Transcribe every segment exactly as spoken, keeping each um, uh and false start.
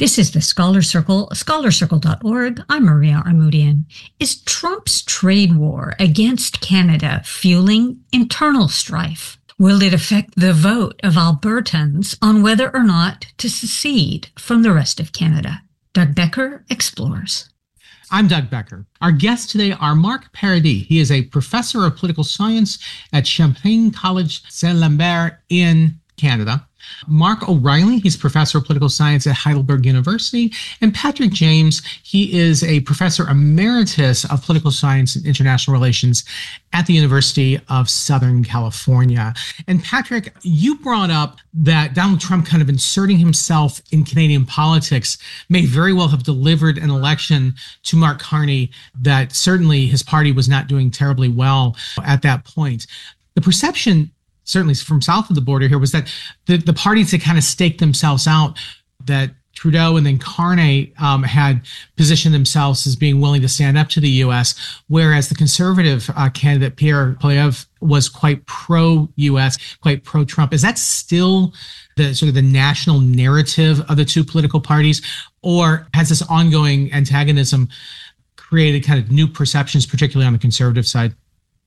This is the Scholar Circle, scholar circle dot org. I'm Maria Armoudian. Is Trump's trade war against Canada fueling internal strife? Will it affect the vote of Albertans on whether or not to secede from the rest of Canada? Doug Becker explores. I'm Doug Becker. Our guests today are Mark Paradis. He is a professor of political science at Champlain College Saint-Lambert in Canada. Mark O'Reilly, he's professor of political science at Heidelberg University. And Patrick James, he is a professor emeritus of political science and international relations at the University of Southern California. And Patrick, you brought up that Donald Trump kind of inserting himself in Canadian politics may very well have delivered an election to Mark Carney that certainly his party was not doing terribly well at that point. The perception, certainly from south of the border here, was that the, the parties had kind of staked themselves out, that Trudeau and then Carney um, had positioned themselves as being willing to stand up to the U S, whereas the conservative uh, candidate, Pierre Poilievre, was quite pro-U S, quite pro-Trump. Is that still the sort of the national narrative of the two political parties, or has this ongoing antagonism created kind of new perceptions, particularly on the conservative side?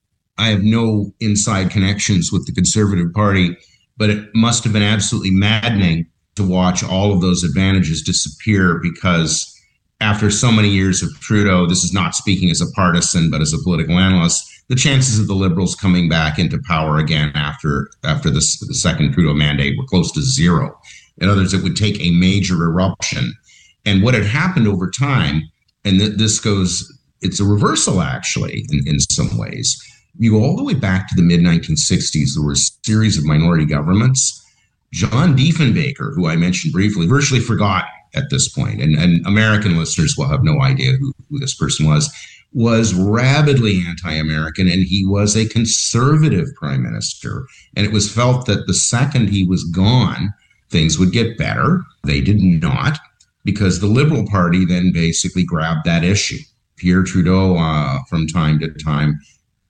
I have no inside connections with the Conservative Party, but it must have been absolutely maddening to watch all of those advantages disappear, because after so many years of Trudeau, this is not speaking as a partisan, but as a political analyst, the chances of the Liberals coming back into power again after after this, the second Trudeau mandate were close to zero. In other words, it would take a major eruption. And what had happened over time, and th- this goes, it's a reversal actually in, in some ways. You go all the way back to the mid nineteen sixties, there were a series of minority governments. John Diefenbaker, who I mentioned briefly, virtually forgotten at this point, and, and American listeners will have no idea who, who this person was, was rabidly anti-American, and he was a conservative prime minister. And it was felt that the second he was gone, things would get better. They did not, because the Liberal Party then basically grabbed that issue. Pierre Trudeau, uh, from time to time,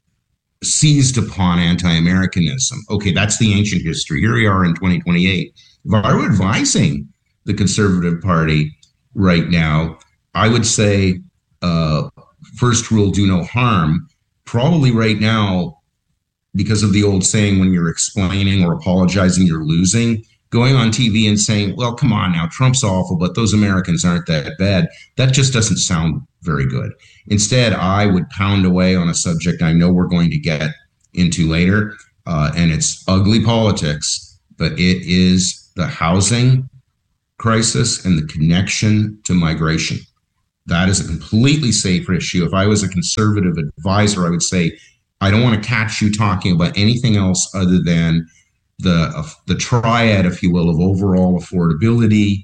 seized upon anti-Americanism. Okay, that's the ancient history. Here we are in twenty twenty-eight. If I were advising the Conservative Party right now, I would say, uh, first rule, do no harm. Probably right now, because of the old saying, when you're explaining or apologizing, you're losing. Going on T V and saying, well, come on now, Trump's awful, but those Americans aren't that bad. That just doesn't sound very good. Instead, I would pound away on a subject I know we're going to get into later, uh, and it's ugly politics, but it is the housing crisis and the connection to migration. That is a completely safe issue. If I was a conservative advisor, I would say, I don't want to catch you talking about anything else other than the uh, the triad, if you will, of overall affordability,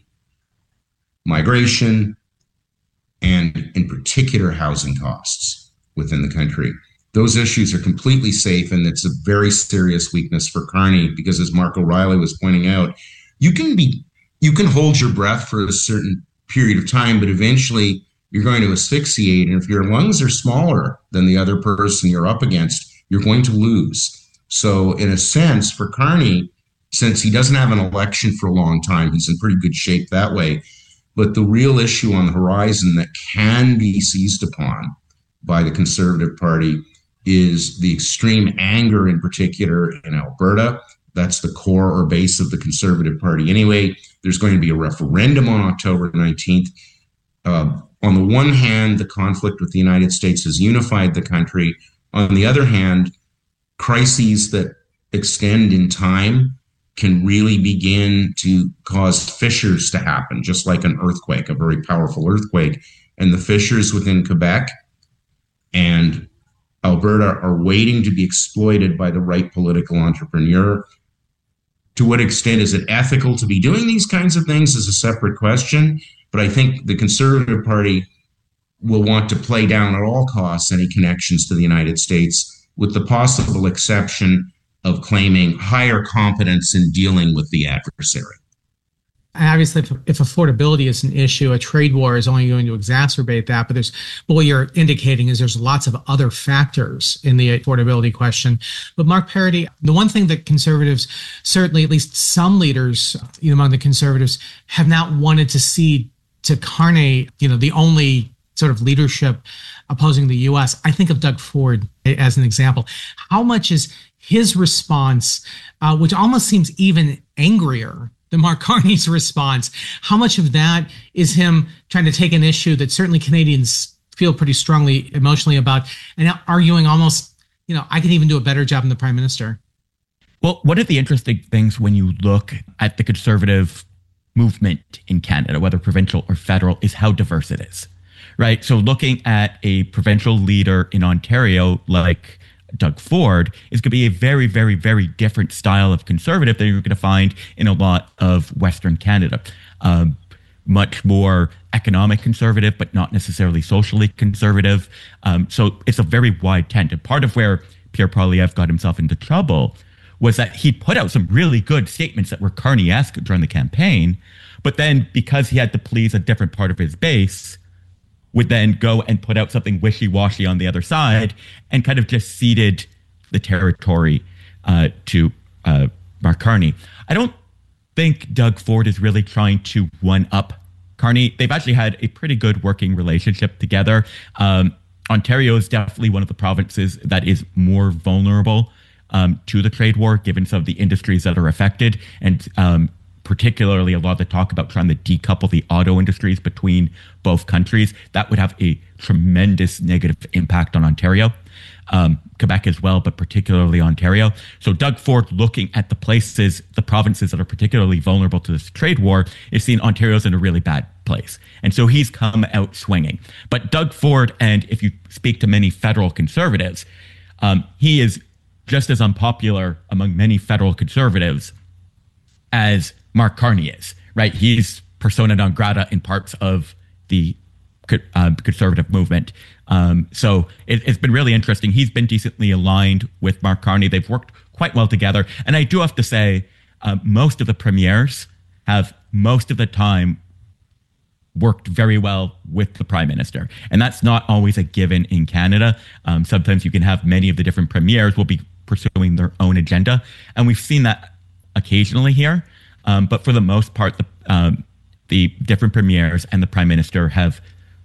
migration, and in particular housing costs within the country. Those issues are completely safe, and it's a very serious weakness for Carney, because as Mark O'Reilly was pointing out, you can be you can hold your breath for a certain period of time, but eventually you're going to asphyxiate, and if your lungs are smaller than the other person you're up against, you're going to lose. So in a sense, for Carney, since he doesn't have an election for a long time, he's in pretty good shape that way. But the real issue on the horizon that can be seized upon by the Conservative Party is the extreme anger, in particular in Alberta. That's the core or base of the Conservative Party. Anyway, there's going to be a referendum on October nineteenth. Uh, on the one hand, the conflict with the United States has unified the country. On the other hand, crises that extend in time can really begin to cause fissures to happen, just like an earthquake, a very powerful earthquake. And the fissures within Quebec and Alberta are waiting to be exploited by the right political entrepreneur. To what extent is it ethical to be doing these kinds of things is a separate question. But I think the Conservative Party will want to play down at all costs any connections to the United States, with the possible exception of claiming higher competence in dealing with the adversary. And obviously, if, if affordability is an issue, a trade war is only going to exacerbate that. But there's, but what you're indicating is there's lots of other factors in the affordability question. But Mark Paradis, the one thing that conservatives, certainly at least some leaders, you know, among the conservatives, have not wanted to see to Carney, you know, the only sort of leadership opposing the U S, I think of Doug Ford as an example. How much is his response, uh, which almost seems even angrier than Mark Carney's response, how much of that is him trying to take an issue that certainly Canadians feel pretty strongly emotionally about and arguing almost, you know, I could even do a better job than the Prime Minister? Well, one of the interesting things when you look at the Conservative movement in Canada, whether provincial or federal, is how diverse it is, right? So looking at a provincial leader in Ontario like Doug Ford is going to be a very, very, very different style of Conservative than you're going to find in a lot of Western Canada. Um, much more economic Conservative, but not necessarily socially Conservative. Um, so it's a very wide tent. And part of where Pierre Poilievre got himself into trouble was that he put out some really good statements that were Carney-esque during the campaign, but then because he had to please a different part of his base, would then go and put out something wishy-washy on the other side and kind of just ceded the territory uh, to uh, Mark Carney. I don't think Doug Ford is really trying to one-up Carney. They've actually had a pretty good working relationship together. Um, Ontario is definitely one of the provinces that is more vulnerable um, to the trade war, given some of the industries that are affected, and um, particularly a lot of the talk about trying to decouple the auto industries between both countries. That would have a tremendous negative impact on Ontario, um, Quebec as well, but particularly Ontario. So Doug Ford, looking at the places, the provinces that are particularly vulnerable to this trade war, is seeing Ontario's in a really bad place. And so he's come out swinging. But Doug Ford, and if you speak to many federal Conservatives, um, he is just as unpopular among many federal Conservatives as Mark Carney is, right? He's persona non grata in parts of the uh, Conservative movement. Um, so it, it's been really interesting. He's been decently aligned with Mark Carney. They've worked quite well together. And I do have to say, uh, most of the premiers have most of the time worked very well with the Prime Minister. And that's not always a given in Canada. Um, sometimes you can have many of the different premiers will be pursuing their own agenda. And we've seen that occasionally here. Um, but for the most part, the um, the different premiers and the Prime Minister have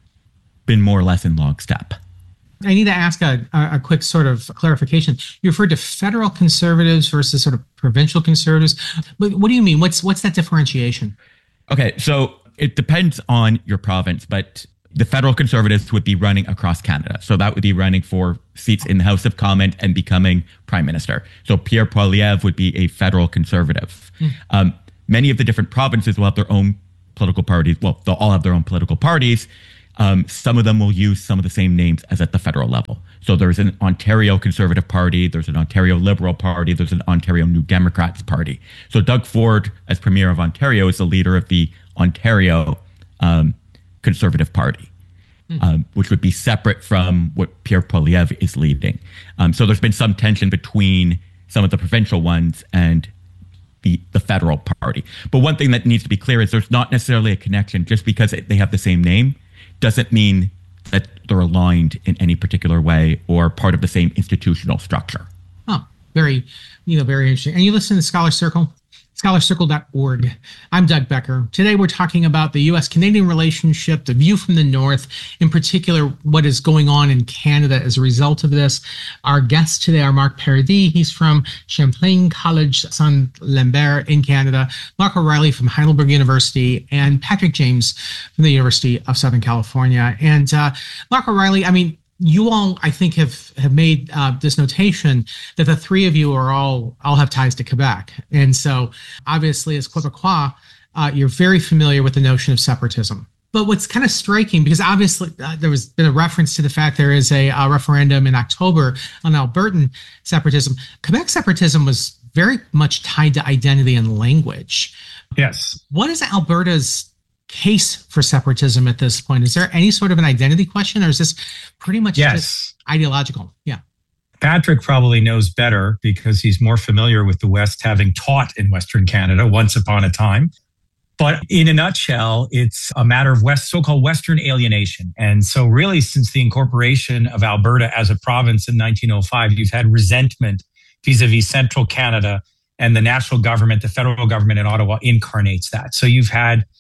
been more or less in lockstep. I need to ask a, a quick sort of clarification. You referred to federal Conservatives versus sort of provincial Conservatives. But what do you mean? What's what's that differentiation? Okay, so it depends on your province, but the federal Conservatives would be running across Canada. So that would be running for seats in the House of Commons and becoming Prime Minister. So Pierre Poilievre would be a federal Conservative. Mm. Um, many of the different provinces will have their own political parties. Well, they'll all have their own political parties. Um, some of them will use some of the same names as at the federal level. So there's an Ontario Conservative Party, there's an Ontario Liberal Party, there's an Ontario New Democrats Party. So Doug Ford, as Premier of Ontario, is the leader of the Ontario um, Conservative Party, mm. um, which would be separate from what Pierre Poilievre is leading. Um, so there's been some tension between some of the provincial ones and the, the federal party. But one thing that needs to be clear is there's not necessarily a connection. Just because they have the same name doesn't mean that they're aligned in any particular way or part of the same institutional structure. Oh, very, you know, very interesting. And you listen to Scholar Circle? scholar circle dot org. I'm Doug Becker. Today we're talking about the U S Canadian relationship, the view from the North, in particular what is going on in Canada as a result of this. Our guests today are Mark Paradis. He's from Champlain College, Saint-Lambert in Canada. Mark O'Reilly from Heidelberg University, and Patrick James from the University of Southern California. And uh, Mark O'Reilly, I mean, you all, I think, have have made uh, this notation that the three of you are all all have ties to Quebec, and so obviously, as Quebecois, uh, you're very familiar with the notion of separatism. But what's kind of striking, because obviously uh, there was been a reference to the fact there is a, a referendum in October on Albertan separatism. Quebec separatism was very much tied to identity and language. Yes. What is Alberta's case for separatism at this point? Is there any sort of an identity question, or is this pretty much yes. just ideological? Yeah. Patrick probably knows better because he's more familiar with the West, having taught in Western Canada once upon a time. But in a nutshell, it's a matter of West, so-called Western alienation. And so really, since the incorporation of Alberta as a province in nineteen oh five, you've had resentment vis-a-vis central Canada, and the national government, the federal government in Ottawa incarnates that. So you've had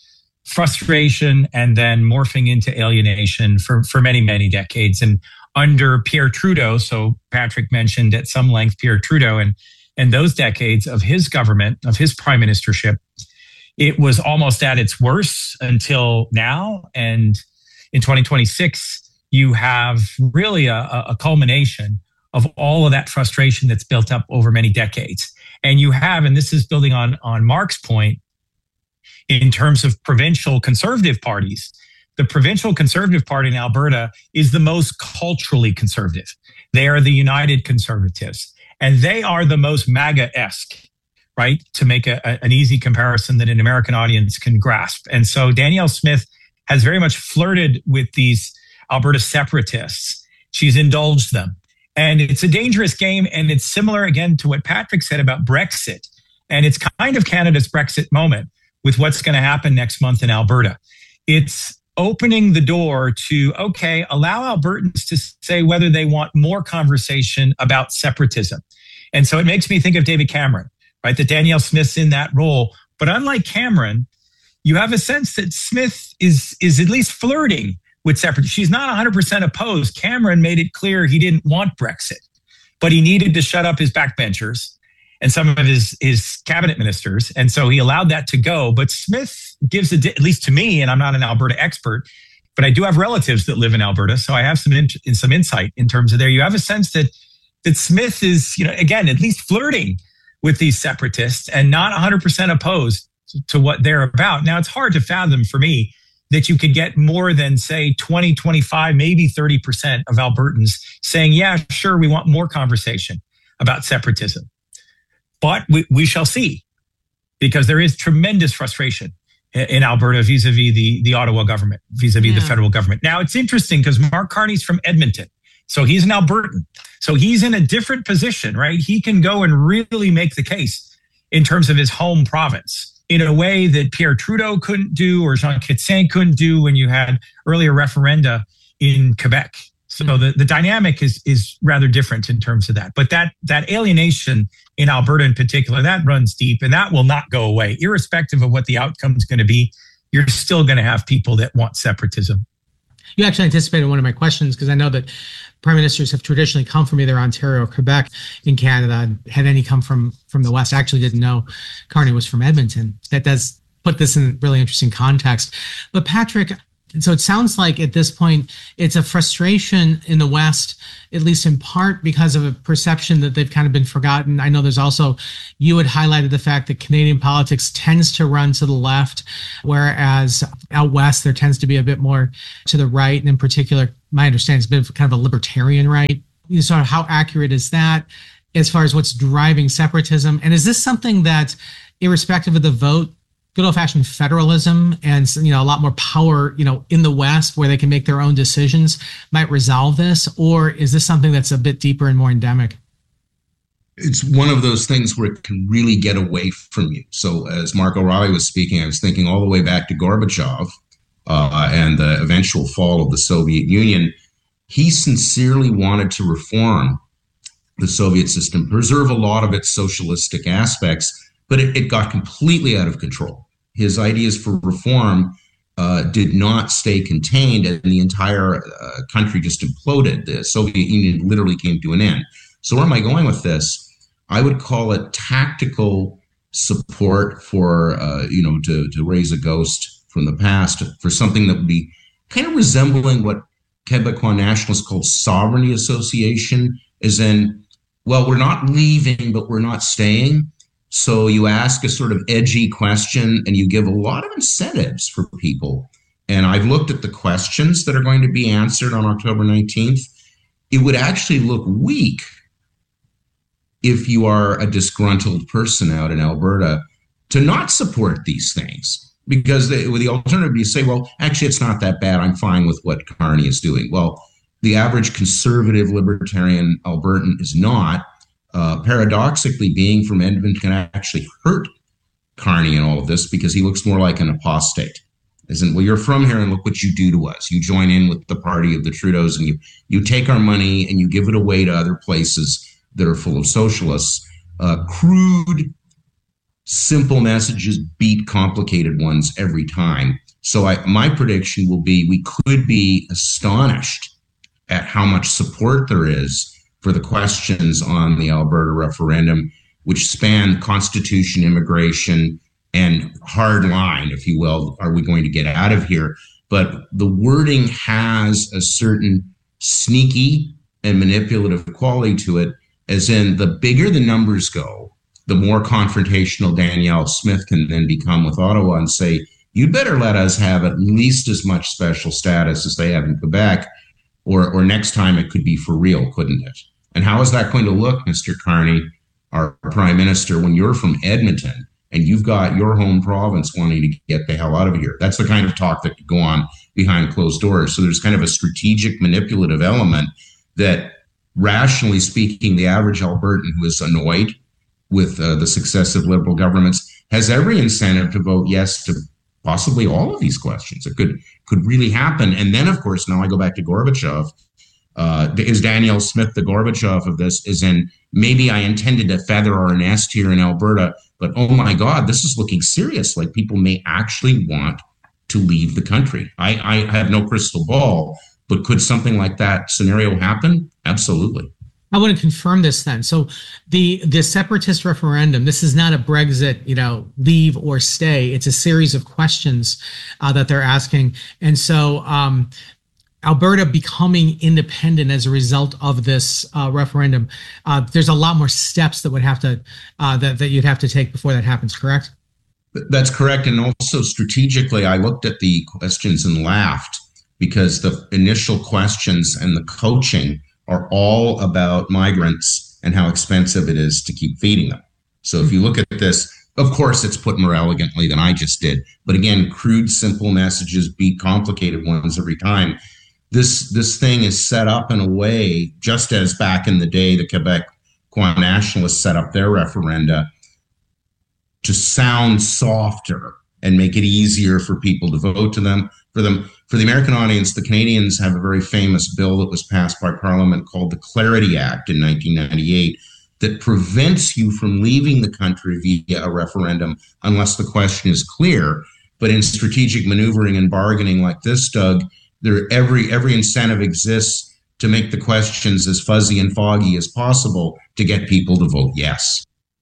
frustration and then morphing into alienation for, for many, many decades. And under Pierre Trudeau, so Patrick mentioned at some length Pierre Trudeau, and, and those decades of his government, of his prime ministership, it was almost at its worst until now. And in twenty twenty-six, you have really a, a culmination of all of that frustration that's built up over many decades. And you have, and this is building on, on Mark's point, in terms of provincial conservative parties, the provincial conservative party in Alberta is the most culturally conservative. They are the United Conservatives, and they are the most MAGA-esque, right? To make a, a, an easy comparison that an American audience can grasp. And so Danielle Smith has very much flirted with these Alberta separatists. She's indulged them. And it's a dangerous game. And it's similar, again, to what Patrick said about Brexit. And it's kind of Canada's Brexit moment with what's going to happen next month in Alberta. It's opening the door to, okay, allow Albertans to say whether they want more conversation about separatism. And so it makes me think of David Cameron, right? That Danielle Smith's in that role. But unlike Cameron, you have a sense that Smith is, is at least flirting with separatists. She's not one hundred percent opposed. Cameron made it clear he didn't want Brexit, but he needed to shut up his backbenchers and some of his, his cabinet ministers. And so he allowed that to go. But Smith gives, a, at least to me, and I'm not an Alberta expert, but I do have relatives that live in Alberta. So I have some in, some insight in terms of there. You have a sense that that Smith is, you know, again, at least flirting with these separatists and not one hundred percent opposed to, to what they're about. Now, it's hard to fathom for me that you could get more than, say, twenty, twenty-five, maybe thirty percent of Albertans saying, yeah, sure, we want more conversation about separatism. But we, we shall see, because there is tremendous frustration in Alberta vis-a-vis the, the Ottawa government, vis-a-vis yeah. the federal government. Now, it's interesting because Mark Carney's from Edmonton. So he's an Albertan. So he's in a different position, right? He can go and really make the case in terms of his home province in a way that Pierre Trudeau couldn't do or Jean Chrétien couldn't do when you had earlier referenda in Quebec. So mm-hmm. the, the dynamic is is rather different in terms of that. But that that alienation in Alberta in particular, that runs deep, and that will not go away. Irrespective of what the outcome is going to be, you're still going to have people that want separatism. You actually anticipated one of my questions, because I know that prime ministers have traditionally come from either Ontario or Quebec in Canada. Had any come from, from the West? I actually didn't know Carney was from Edmonton. That does put this in really interesting context. But Patrick, so it sounds like at this point, it's a frustration in the West, at least in part because of a perception that they've kind of been forgotten. I know there's also, you had highlighted the fact that Canadian politics tends to run to the left, whereas out West, there tends to be a bit more to the right. And in particular, my understanding has been kind of a libertarian right. You know, sort of how accurate is that as far as what's driving separatism? And is this something that, irrespective of the vote, good old-fashioned federalism and, you know, a lot more power, you know, in the West where they can make their own decisions might resolve this? Or is this something that's a bit deeper and more endemic? It's one of those things where it can really get away from you. So as Mark O'Reilly was speaking, I was thinking all the way back to Gorbachev uh, and the eventual fall of the Soviet Union. He sincerely wanted to reform the Soviet system, preserve a lot of its socialistic aspects, but it, it got completely out of control. His ideas for reform uh, did not stay contained, and the entire uh, country just imploded. The Soviet Union literally came to an end. So where am I going with this? I would call it tactical support for, uh, you know, to, to raise a ghost from the past for something that would be kind of resembling what Quebecois nationalists called sovereignty association, as in, well, we're not leaving, but we're not staying. So you ask a sort of edgy question and you give a lot of incentives for people. And I've looked at the questions that are going to be answered on October nineteenth. It would actually look weak if you are a disgruntled person out in Alberta to not support these things. Because the, the alternative is say, well, actually, it's not that bad. I'm fine with what Carney is doing. Well, the average conservative libertarian Albertan is not. Uh, paradoxically, being from Edmonton can actually hurt Carney in all of this because he looks more like an apostate. As in, well, you're from here and look what you do to us. You join in with the party of the Trudeaus and you you take our money and you give it away to other places that are full of socialists. Uh, crude, simple messages beat complicated ones every time. So I, my prediction will be we could be astonished at how much support there is for the questions on the Alberta referendum, which span constitution, immigration, and hard line, if you will. Are we going to get out of here? But the wording has a certain sneaky and manipulative quality to it, as in the bigger the numbers go, the more confrontational Danielle Smith can then become with Ottawa and say, you better let us have at least as much special status as they have in Quebec, or, or next time it could be for real, couldn't it? And how is that going to look, Mister Carney, our Prime Minister, when you're from Edmonton and you've got your home province wanting to get the hell out of here? That's the kind of talk that could go on behind closed doors. So there's kind of a strategic manipulative element that, rationally speaking, the average Albertan who is annoyed with uh, the successive Liberal governments has every incentive to vote yes to possibly all of these questions. It could could really happen. And then, of course, now I go back to Gorbachev. Uh, is Danielle Smith the Gorbachev of this? Is in maybe I intended to feather our nest here in Alberta, but oh my God, this is looking serious. Like people may actually want to leave the country. I, I have no crystal ball, but could something like that scenario happen? Absolutely. I want to confirm this then. So the the separatist referendum, this is not a Brexit, you know, leave or stay. It's a series of questions uh, that they're asking. And so um, Alberta becoming independent as a result of this uh, referendum, uh, there's a lot more steps that would have to uh, that, that you'd have to take before that happens, correct? That's correct. And also strategically, I looked at the questions and laughed because the initial questions and the coaching are all about migrants and how expensive it is to keep feeding them. So if you look at this, of course, it's put more elegantly than I just did. But again, crude, simple messages beat complicated ones every time. This this thing is set up in a way, just as back in the day, the Quebec Nationalists set up their referenda to sound softer and make it easier for people to vote to them. For them, for the American audience, the Canadians have a very famous bill that was passed by Parliament called the Clarity Act in nineteen ninety-eight that prevents you from leaving the country via a referendum unless the question is clear. But in strategic maneuvering and bargaining like this, Doug, there every every incentive exists to make the questions as fuzzy and foggy as possible to get people to vote yes.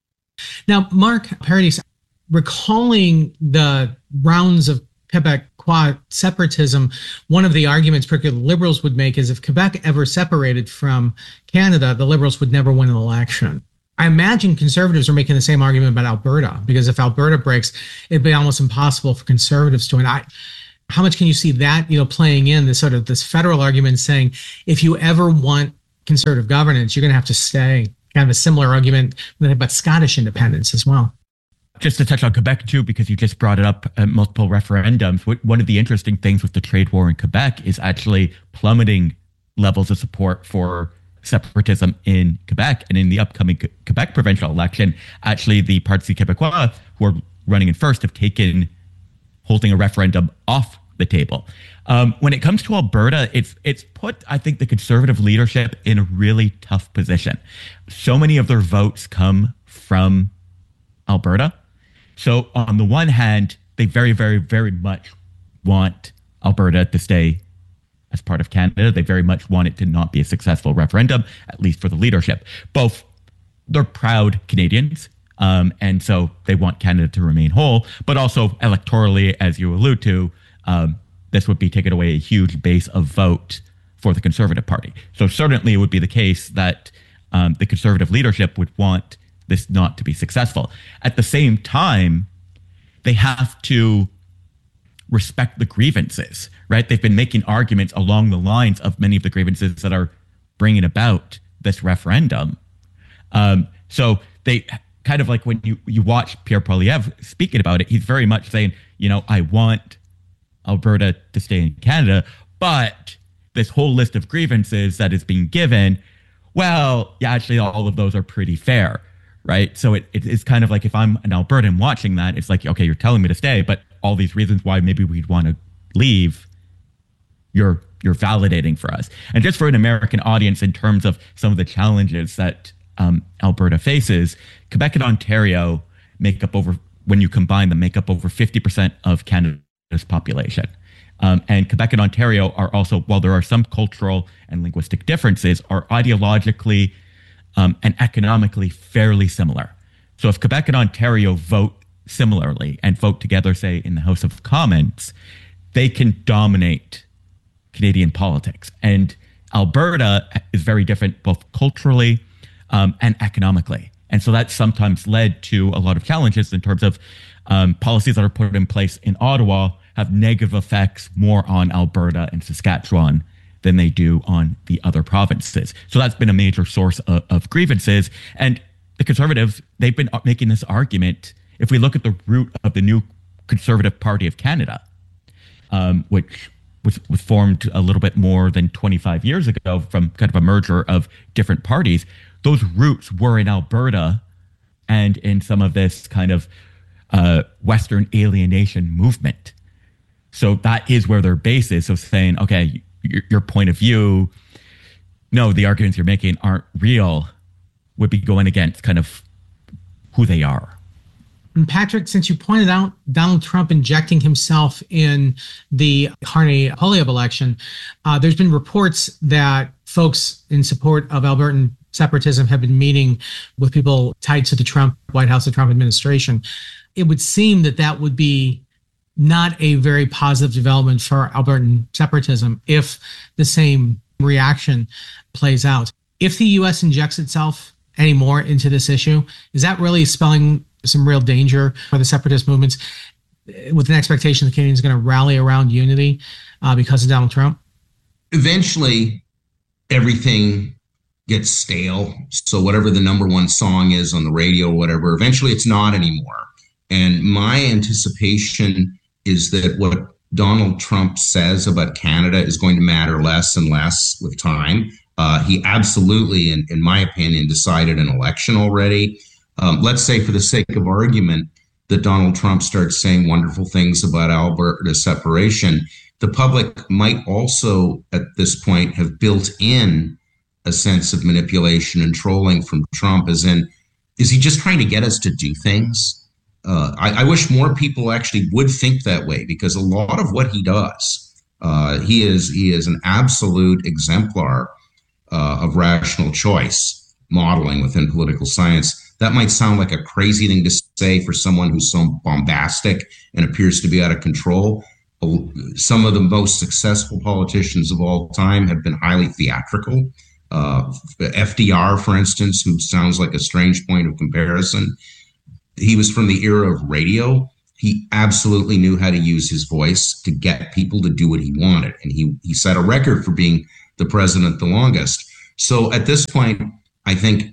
Now, Mark Paradis, recalling the rounds of Quebecois separatism, one of the arguments particularly Liberals would make is if Quebec ever separated from Canada, the Liberals would never win an election. I imagine Conservatives are making the same argument about Alberta, because if Alberta breaks, it'd be almost impossible for Conservatives to win. I, how much can you see that, you know, playing in this sort of this federal argument saying if you ever want Conservative governance, you're going to have to stay? Kind of a similar argument about Scottish independence as well. Just to touch on Quebec too, because you just brought it up at multiple referendums. One of the interesting things with the trade war in Quebec is actually plummeting levels of support for separatism in Quebec. And in the upcoming Quebec provincial election, actually the Parti Québécois, who are running in first, have taken holding a referendum off the table. Um, when it comes to Alberta, it's it's put, I think, the Conservative leadership in a really tough position. So many of their votes come from Alberta. So on the one hand, they very, very, very much want Alberta to stay as part of Canada. They very much want it to not be a successful referendum, at least for the leadership. Both, they're proud Canadians, um, and so they want Canada to remain whole, but also electorally, as you allude to, um, this would be taking away a huge base of vote for the Conservative Party. So certainly it would be the case that um, the Conservative leadership would want this not to be successful. At the same time, they have to respect the grievances, right? They've been making arguments along the lines of many of the grievances that are bringing about this referendum. Um, so they kind of like when you, you watch Pierre Poilievre speaking about it, he's very much saying, you know, I want Alberta to stay in Canada, but this whole list of grievances that is being given, well, yeah, actually all of those are pretty fair. Right. So it, it, it's kind of like if I'm an Albertan watching that, it's like, OK, you're telling me to stay, but all these reasons why maybe we'd want to leave, you're you're validating for us. And just for an American audience, in terms of some of the challenges that um, Alberta faces, Quebec and Ontario make up over, when you combine them, make up over fifty percent of Canada's Canada's population. Um, and Quebec and Ontario are also, while there are some cultural and linguistic differences, are ideologically um, and economically fairly similar. So if Quebec and Ontario vote similarly and vote together, say, in the House of Commons, they can dominate Canadian politics. And Alberta is very different both culturally um, and economically. And so that's sometimes led to a lot of challenges in terms of um, policies that are put in place in Ottawa have negative effects more on Alberta and Saskatchewan than they do on the other provinces. So that's been a major source of, of grievances. And the Conservatives, they've been making this argument. If we look at the root of the new Conservative Party of Canada, um, which was, was formed a little bit more than twenty-five years ago from kind of a merger of different parties, those roots were in Alberta and in some of this kind of uh, Western alienation movement. So that is where their base is. So saying, okay, your, your point of view, no, the arguments you're making aren't real, would be going against kind of who they are. And Patrick, since you pointed out Donald Trump injecting himself in the Carney Poilievre election, uh, there's been reports that folks in support of Albertan separatism have been meeting with people tied to the Trump White House, the Trump administration. It would seem that that would be not a very positive development for Albertan separatism if the same reaction plays out. If the U S injects itself any more into this issue, is that really spelling some real danger for the separatist movements with an expectation the Canadians are going to rally around unity uh, because of Donald Trump? Eventually, everything gets stale. So whatever the number one song is on the radio or whatever, eventually it's not anymore. And my anticipation is that what Donald Trump says about Canada is going to matter less and less with time. Uh, he absolutely, in, in my opinion, decided an election already. Um, let's say, for the sake of argument, that Donald Trump starts saying wonderful things about Alberta separation. The public might also, at this point, have built in a sense of manipulation and trolling from Trump, as in, is he just trying to get us to do things? Uh, I, I wish more people actually would think that way, because a lot of what he does, uh, he is he is an absolute exemplar uh, of rational choice modeling within political science. That might sound like a crazy thing to say for someone who's so bombastic and appears to be out of control. Some of the most successful politicians of all time have been highly theatrical. Uh, F D R, for instance, who sounds like a strange point of comparison. He was from the era of radio. He absolutely knew how to use his voice to get people to do what he wanted. And he, he set a record for being the president the longest. So at this point, I think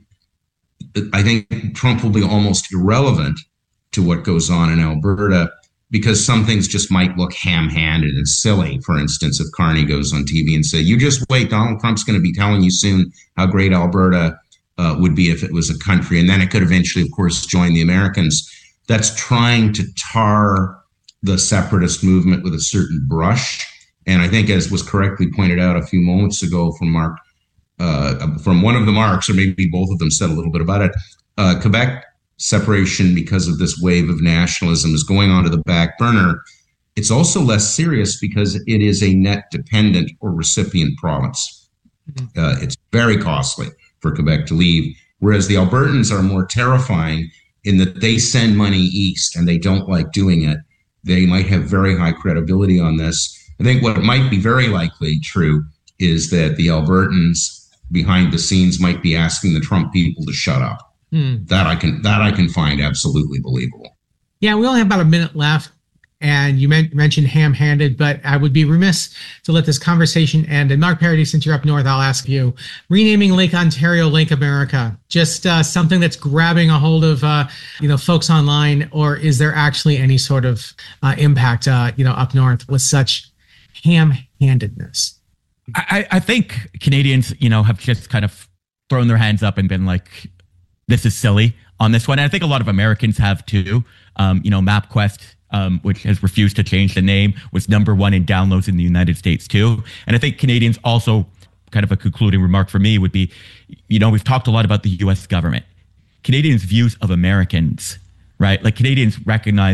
I think Trump will be almost irrelevant to what goes on in Alberta, because some things just might look ham-handed and silly. For instance, if Carney goes on T V and say, you just wait, Donald Trump's going to be telling you soon how great Alberta Uh, would be if it was a country, and then it could eventually, of course, join the Americans. That's trying to tar the separatist movement with a certain brush. And I think, as was correctly pointed out a few moments ago from Mark, uh, from one of the Marks, or maybe both of them said a little bit about it, uh, Quebec separation, because of this wave of nationalism, is going onto the back burner. It's also less serious because it is a net dependent or recipient province. Uh, it's very costly for Quebec to leave, whereas the Albertans are more terrifying in that they send money east and they don't like doing it. They might have very high credibility on this. I think what might be very likely true is that the Albertans behind the scenes might be asking the Trump people to shut up. Hmm. That I can that I can find absolutely believable. Yeah, we only have about a minute left. And you men- mentioned ham-handed, but I would be remiss to let this conversation end. And Mark Parody, since you're up north, I'll ask you, renaming Lake Ontario Lake America, just uh, something that's grabbing a hold of, uh, you know, folks online, or is there actually any sort of uh, impact, uh, you know, up north with such ham-handedness? I, I think Canadians, you know, have just kind of thrown their hands up and been like, this is silly on this one. And I think a lot of Americans have too. Um, you know, MapQuest, Um, which has refused to change the name, was number one in downloads in the United States too. And I think Canadians also, kind of a concluding remark for me would be, you know, we've talked a lot about the U S government. Canadians' views of Americans, right? Like Canadians recognize that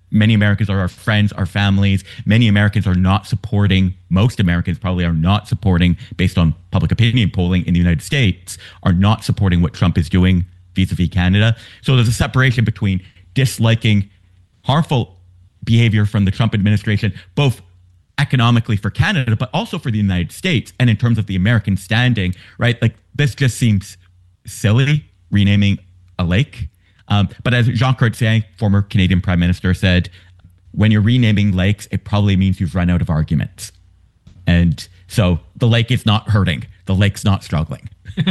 Many Americans are our friends, our families. Many Americans are not supporting, most Americans probably are not supporting, based on public opinion polling in the United States, are not supporting what Trump is doing vis-a-vis Canada. So there's a separation between disliking harmful behavior from the Trump administration, both economically for Canada, but also for the United States. And in terms of the American standing, right? Like this just seems silly, renaming a lake. Um, but as Jean Chrétien, former Canadian Prime Minister, said, when you're renaming lakes, it probably means you've run out of arguments. And so the lake is not hurting. The lake's not struggling.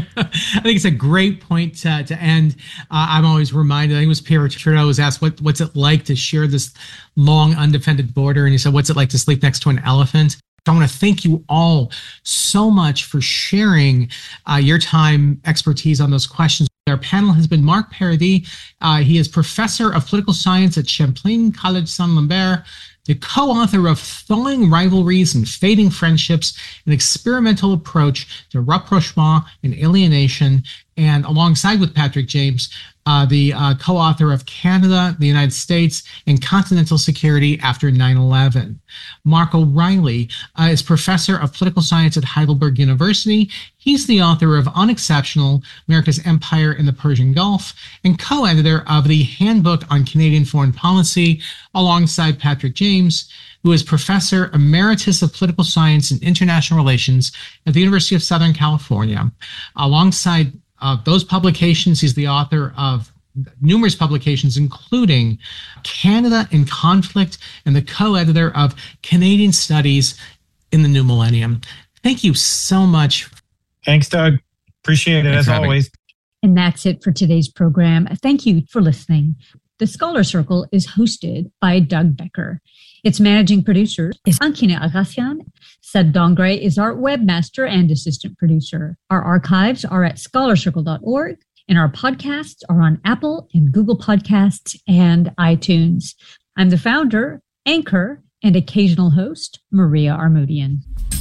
I think it's a great point to, to end. Uh, I'm always reminded, I think it was Pierre Trudeau was asked, what, what's it like to share this long, undefended border? And he said, what's it like to sleep next to an elephant? I want to thank you all so much for sharing uh, your time, expertise on those questions. Our panel has been Marc Paradis. Uh, he is professor of political science at Champlain College Saint-Lambert, the co-author of Thawing Rivalries and Fading Friendships, an experimental approach to rapprochement and alienation, and alongside with Patrick James, uh, the uh, co-author of Canada, the United States, and Continental Security After nine eleven. Mark O'Reilly uh, is professor of political science at Heidelberg University. He's the author of Unexceptional, America's Empire in the Persian Gulf, and co-editor of the Handbook on Canadian Foreign Policy, alongside Patrick James, who is professor emeritus of political science and international relations at the University of Southern California. Alongside uh, those publications, he's the author of numerous publications, including Canada in Conflict, and the co-editor of Canadian Studies in the New Millennium. Thank you so much. Thanks, Doug. Appreciate it, as always. And that's it for today's program. Thank you for listening. The Scholar Circle is hosted by Doug Becker. Its managing producer is Ankina Agassian. Seb Dongre is our webmaster and assistant producer. Our archives are at scholar circle dot org, and our podcasts are on Apple and Google Podcasts and iTunes. I'm the founder, anchor, and occasional host, Maria Armoudian.